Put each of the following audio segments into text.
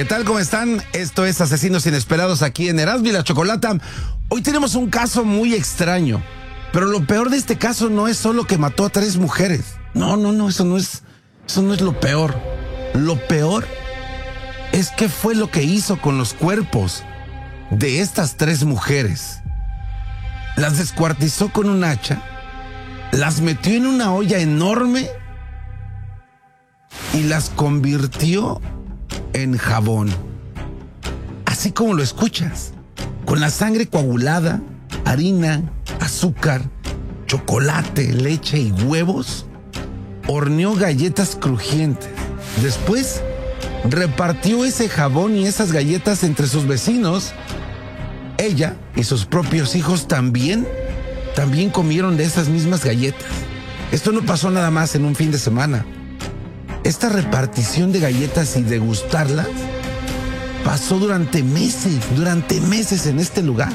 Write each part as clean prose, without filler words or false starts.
¿Qué tal? ¿Cómo están? Esto es Asesinos Inesperados aquí en Erasmo y la Chocolata. Hoy tenemos un caso muy extraño, pero lo peor de este caso no es solo que mató a 3 mujeres. No, eso no es lo peor. Lo peor es qué fue lo que hizo con los cuerpos de estas 3 mujeres. Las descuartizó con un hacha, las metió en una olla enorme y las convirtió en jabón. Así como lo escuchas, con la sangre coagulada, harina, azúcar, chocolate, leche y huevos, horneó galletas crujientes. Después repartió ese jabón y esas galletas entre sus vecinos. Ella y sus propios hijos también comieron de esas mismas galletas. Esto no pasó nada más en un fin de semana. Esta repartición de galletas y degustarlas pasó durante meses en este lugar.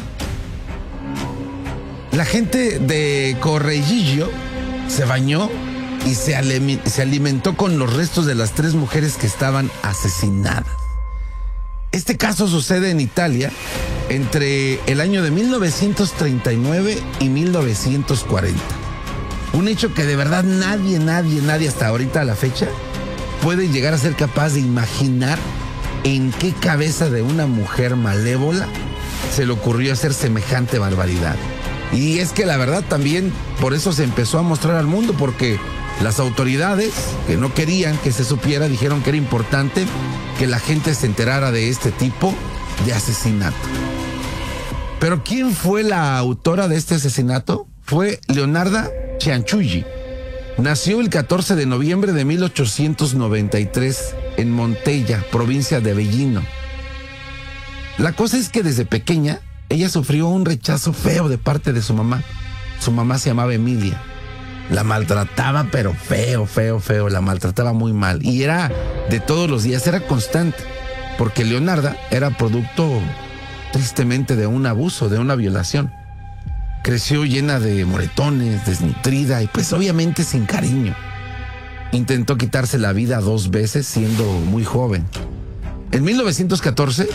La gente de Corregillo se bañó y se alimentó con los restos de las 3 mujeres que estaban asesinadas. Este caso sucede en Italia entre el año de 1939 y 1940. Un hecho que de verdad nadie hasta ahorita a la fecha puede llegar a ser capaz de imaginar en qué cabeza de una mujer malévola se le ocurrió hacer semejante barbaridad. Y es que la verdad también por eso se empezó a mostrar al mundo, porque las autoridades, que no querían que se supiera, dijeron que era importante que la gente se enterara de este tipo de asesinato. Pero ¿quién fue la autora de este asesinato? Fue Leonarda Cianciulli. Nació el 14 de noviembre de 1893 en Montella, provincia de Avellino. La cosa es que desde pequeña ella sufrió un rechazo feo de parte de su mamá. Su mamá se llamaba Emilia. La maltrataba, pero feo, la maltrataba muy mal. Y era de todos los días, era constante, porque Leonarda era producto, tristemente, de un abuso, de una violación. Creció llena de moretones, desnutrida y pues obviamente sin cariño. Intentó quitarse la vida 2 veces siendo muy joven. En 1914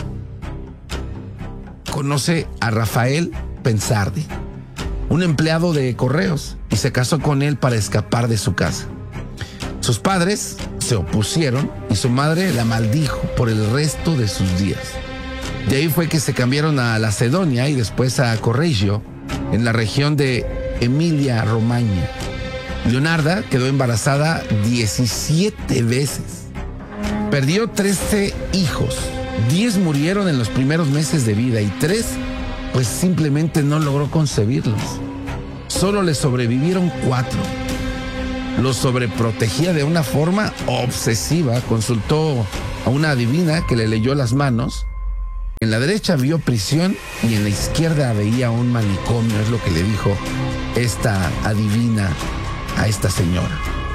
conoce a Rafael Pensardi, un empleado de correos, y se casó con él para escapar de su casa. Sus padres se opusieron y su madre la maldijo por el resto de sus días. De ahí fue que se cambiaron a Lacedonia y después a Correggio, en la región de Emilia-Romagna. Leonarda quedó embarazada 17 veces. Perdió 13 hijos. 10 murieron en los primeros meses de vida y 3, pues simplemente no logró concebirlos. Solo le sobrevivieron 4. Los sobreprotegía de una forma obsesiva. Consultó a una adivina que le leyó las manos. En la derecha vio prisión y en la izquierda veía un manicomio, es lo que le dijo esta adivina a esta señora.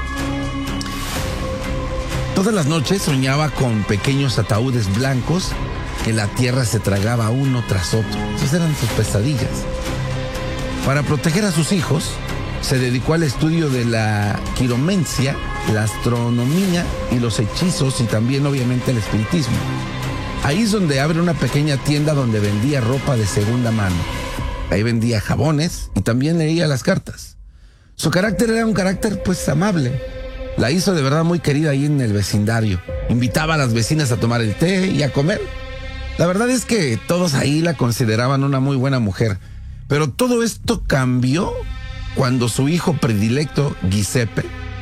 Todas las noches soñaba con pequeños ataúdes blancos que la tierra se tragaba uno tras otro. Esas eran sus pesadillas. Para proteger a sus hijos, se dedicó al estudio de la quiromancia, la astronomía y los hechizos, y también obviamente el espiritismo. Ahí es donde abre una pequeña tienda donde vendía ropa de segunda mano. Ahí vendía jabones y también leía las cartas. Su carácter era un carácter pues amable. La hizo de verdad muy querida ahí en el vecindario. Invitaba a las vecinas a tomar el té y a comer. La verdad es que todos ahí la consideraban una muy buena mujer. Pero todo esto cambió cuando su hijo predilecto, Giuseppe,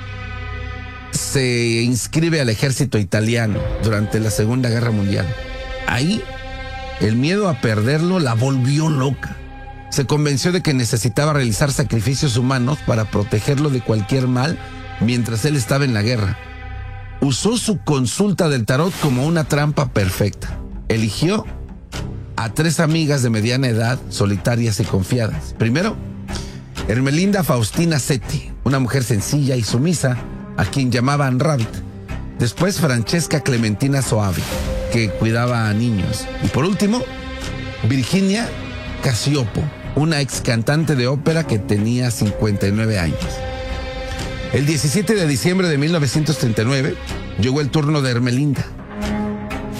se inscribe al ejército italiano durante la Segunda Guerra Mundial. Ahí, el miedo a perderlo la volvió loca. Se convenció de que necesitaba realizar sacrificios humanos para protegerlo de cualquier mal mientras él estaba en la guerra. Usó su consulta del tarot como una trampa perfecta. Eligió a 3 amigas de mediana edad, solitarias y confiadas. Primero, Ermelinda Faustina Setti, una mujer sencilla y sumisa, a quien llamaban Rabbit. Después, Francesca Clementina Soavi, que cuidaba a niños. Y por último, Virginia Casiopo, una ex cantante de ópera que tenía 59 años. El 17 de diciembre de 1939 llegó el turno de Ermelinda.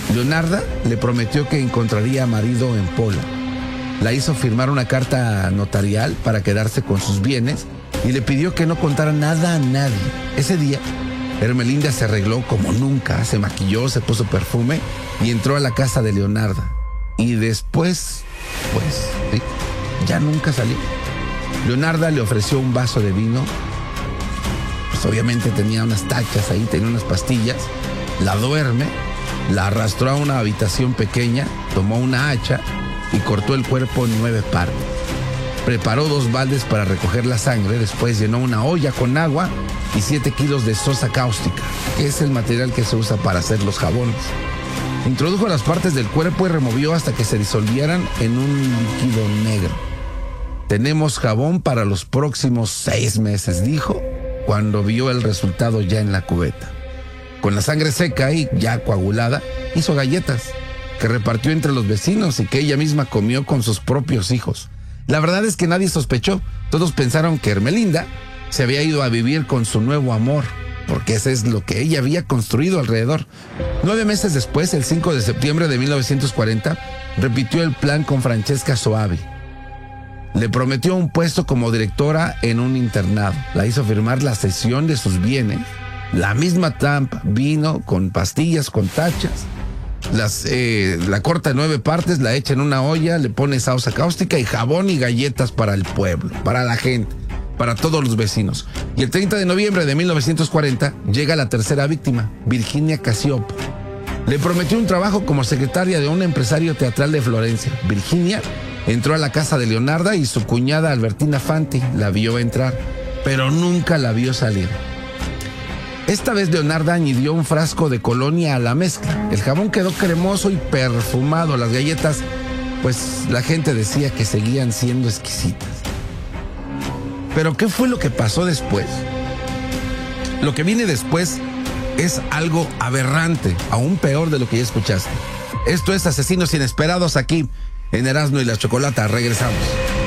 Leonarda le prometió que encontraría a marido en Pola. La hizo firmar una carta notarial para quedarse con sus bienes y le pidió que no contara nada a nadie. Ese día, Ermelinda se arregló como nunca, se maquilló, se puso perfume y entró a la casa de Leonarda. Y después, pues, sí, ya nunca salió. Leonarda le ofreció un vaso de vino. Pues obviamente tenía unas tachas ahí, tenía unas pastillas. La duerme, la arrastró a una habitación pequeña, tomó una hacha y cortó el cuerpo en 9 partes. Preparó 2 baldes para recoger la sangre, después llenó una olla con agua y 7 kilos de sosa cáustica, que es el material que se usa para hacer los jabones. Introdujo las partes del cuerpo y removió hasta que se disolvieran en un líquido negro. Tenemos jabón para los próximos 6 meses, dijo, cuando vio el resultado ya en la cubeta. Con la sangre seca y ya coagulada, hizo galletas que repartió entre los vecinos y que ella misma comió con sus propios hijos. La verdad es que nadie sospechó. Todos pensaron que Ermelinda se había ido a vivir con su nuevo amor, porque ese es lo que ella había construido alrededor. 9 meses después, el 5 de septiembre de 1940, repitió el plan con Francesca Soavi. Le prometió un puesto como directora en un internado. La hizo firmar la cesión de sus bienes, la misma tampa, vino con pastillas, con tachas. La corta en 9 partes, la echa en una olla, le pone salsa cáustica y jabón y galletas para el pueblo, para la gente, para todos los vecinos. Y el 30 de noviembre de 1940 llega la tercera víctima, Virginia Casiopo. Le prometió un trabajo como secretaria de un empresario teatral de Florencia. Virginia entró a la casa de Leonarda y su cuñada Albertina Fanti la vio entrar, pero nunca la vio salir. Esta vez Leonarda añadió un frasco de colonia a la mezcla. El jabón quedó cremoso y perfumado. Las galletas, pues la gente decía que seguían siendo exquisitas. Pero ¿qué fue lo que pasó después? Lo que viene después es algo aberrante, aún peor de lo que ya escuchaste. Esto es Asesinos Inesperados aquí en Erasmo y la Chocolata. Regresamos.